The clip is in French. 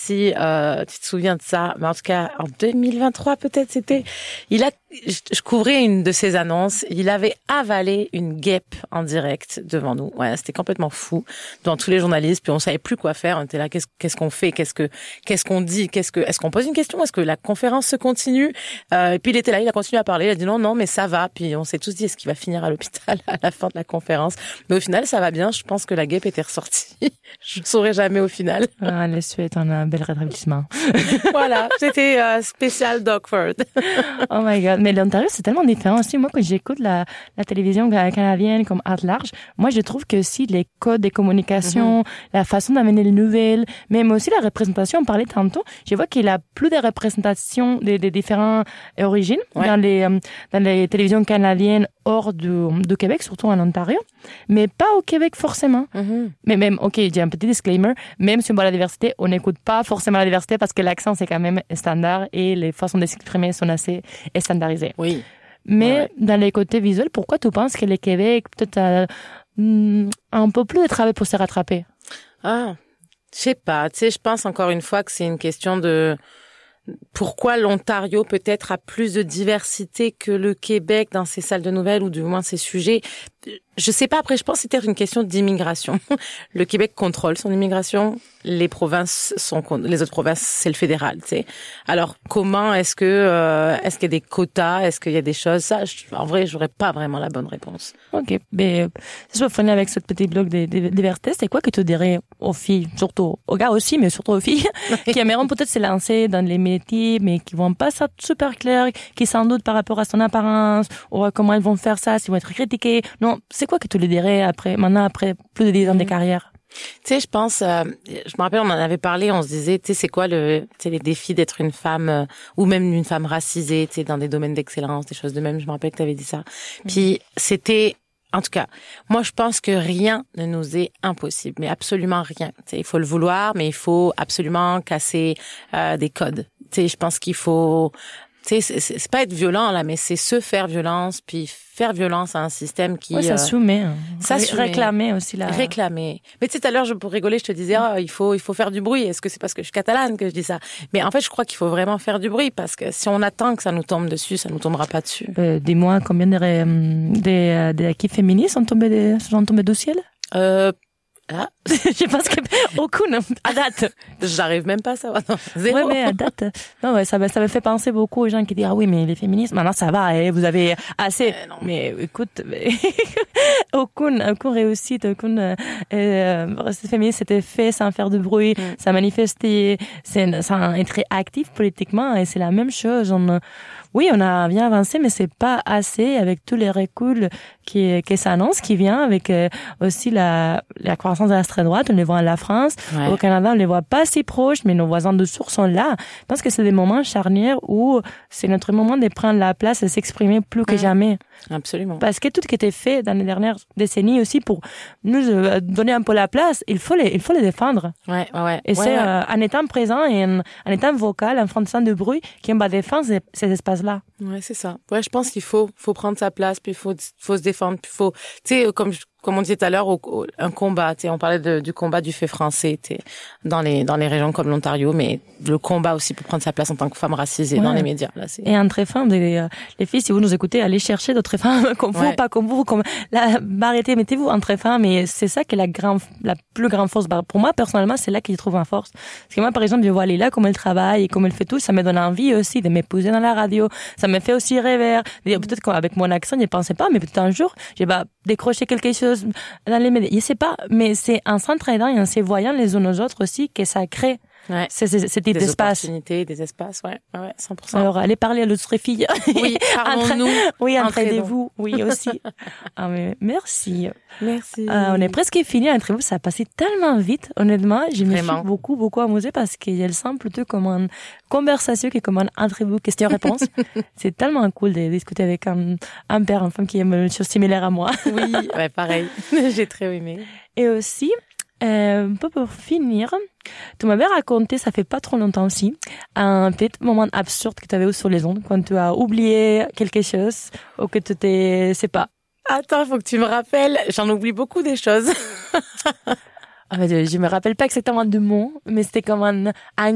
si tu te souviens de ça, mais en tout cas en 2023 peut-être je couvrais une de ses annonces, il avait avalé une guêpe en direct devant nous. Ouais, c'était complètement fou devant tous les journalistes, puis on savait plus quoi faire, on était là qu'est-ce qu'on fait, qu'est-ce qu'on dit, est-ce qu'on pose une question, est-ce que la conférence se continue, et puis il était là, il a continué à parler, il a dit non mais ça va, puis on s'est tous dit est-ce qu'il va finir à l'hôpital à la fin de la conférence, mais au final ça va bien, je pense que la guêpe était ressortie. Je ne saurais jamais au final. Les souhaite un bel rétablissement. Voilà, c'était spécial Dogford. Oh my god, mais l'Ontario c'est tellement différent aussi. Moi quand j'écoute la télévision canadienne comme at large, moi je trouve que aussi les codes de communication, la façon d'amener les nouvelles, même aussi la représentation, on parlait tantôt, je vois qu'il y a plus de représentations des différentes origines dans les télévisions canadiennes hors du Québec, surtout en Ontario, mais pas au Québec forcément. Mais même, ok, j'ai un petit disclaimer, même si on voit la diversité, on n'écoute pas forcément la diversité parce que l'accent c'est quand même standard et les façons de s'exprimer sont assez standardisées. Oui. Mais dans les côtés visuels, pourquoi tu penses que le Québec peut-être a un peu plus de travail pour se rattraper? Je sais pas. Tu sais, je pense encore une fois que c'est une question de pourquoi l'Ontario peut-être a plus de diversité que le Québec dans ses salles de nouvelles ou du moins ses sujets. Je sais pas, après je pense que c'était une question d'immigration. Le Québec contrôle son immigration, les autres provinces c'est le fédéral, tu sais. Alors comment est-ce qu'il y a des quotas, est-ce qu'il y a des choses, ça en vrai, j'aurais pas vraiment la bonne réponse. OK, mais si je vais finir avec ce petit bloc de diversité, c'est quoi que tu dirais aux filles, surtout aux gars aussi, mais surtout aux filles qui aimeraient peut-être se lancer dans les métiers mais qui vont pas ça super clair, qui sans doute par rapport à son apparence ou à comment elles vont faire ça, s'ils vont être critiquées. Non, c'est quoi que tu les dirais après plus de 10 ans de carrière? Tu sais, je pense, je me rappelle, on en avait parlé, on se disait, tu sais, c'est quoi les défis d'être une femme ou même une femme racisée, tu sais, dans des domaines d'excellence, des choses de même. Je me rappelle que tu avais dit ça. Puis c'était, en tout cas, moi je pense que rien ne nous est impossible, mais absolument rien. Tu sais, il faut le vouloir, mais il faut absolument casser des codes. Tu sais, je pense qu'il faut, tu sais, c'est pas être violent là, mais c'est se faire violence, puis faire violence à un système qui s'assumer, réclamer aussi réclamer. Mais tu sais, tout à l'heure, pour rigoler, je te disais il faut faire du bruit. Est-ce que c'est parce que je suis catalane que je dis ça? Mais en fait, je crois qu'il faut vraiment faire du bruit parce que si on attend que ça nous tombe dessus, ça nous tombera pas dessus. Dis-moi combien des acquis féministes sont tombés du ciel? Je pense que aucune à date. J'arrive même pas à savoir. Non, zéro. Ouais, mais à date. Non, ouais, ça me fait penser beaucoup aux gens qui disent ah oui, mais les féministes, maintenant ça va, vous avez assez. Non. Mais écoute, aucune réussite, aucune féministe s'était fait sans faire de bruit, ça manifestait, sans être actif politiquement, et c'est la même chose. Oui, on a bien avancé, mais c'est pas assez avec tous les reculs qui s'annoncent, qui vient avec aussi la croissance de l'extrême droite. On les voit en la France. Ouais. Au Canada, on les voit pas si proches, mais nos voisins de source sont là. Je pense que c'est des moments charnières où c'est notre moment de prendre la place et s'exprimer plus que jamais. Absolument. Parce que tout ce qui était fait dans les dernières décennies aussi pour nous donner un peu la place, il faut les défendre. Ouais. Et c'est en étant présent et en étant vocal, en faisant de bruit, qu'on va défendre ces espaces-là. Ouais, c'est ça. Ouais, je pense qu'il faut prendre sa place, puis faut se défendre, puis tu sais, comme on disait tout à l'heure, un combat, tu sais, on parlait du combat du fait français, tu sais, dans les régions comme l'Ontario, mais le combat aussi pour prendre sa place en tant que femme racisée dans les médias, là, c'est. Et entre femmes, les filles, si vous nous écoutez, allez chercher d'autres femmes, comme vous, pas comme vous, arrêtez, mettez-vous entre femmes, et c'est ça qui est la plus grande force. Pour moi, personnellement, c'est là qu'il trouve ma force. Parce que moi, par exemple, je vois Léla, comme elle travaille et comme elle fait tout, ça me donne envie aussi de m'épouser dans la radio. Ça me fait aussi rêver. Peut-être qu'avec mon accent, je ne pensais pas, mais peut-être un jour, je vais décrocher quelque chose dans les médias. Je sais pas, mais c'est en s'entraidant et en se voyant les uns aux autres aussi que ça crée. Ouais. C'est type des d'espace. Opportunités, des espaces, ouais, 100%. Alors, allez parler à l'autre fille. Oui, parlons-nous. Oui, entraidez-vous. Oui, aussi. Mais merci. Merci. On est presque fini l'entrevue. Ça a passé tellement vite, honnêtement. Je me suis beaucoup amusée parce qu'elle semble plutôt comme une conversation que comme une entrevue question-réponse. C'est tellement cool de discuter avec un père, une femme qui aime une chose similaire à moi. Oui, ouais, pareil. J'ai très aimé. Et aussi, un peu pour finir, tu m'avais raconté, ça fait pas trop longtemps aussi, un petit moment absurde que tu avais eu sur les ondes, quand tu as oublié quelque chose, ou que tu sais pas. Attends, faut que tu me rappelles, j'en oublie beaucoup des choses. Je me rappelle pas exactement du mot, mais c'était comme un